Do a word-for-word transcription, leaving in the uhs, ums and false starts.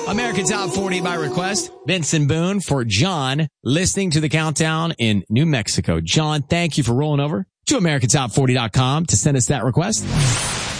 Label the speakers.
Speaker 1: American Top forty by request. Benson Boone for John, listening to the countdown in New Mexico. John, thank you for rolling over to American Top forty dot com to send us that request.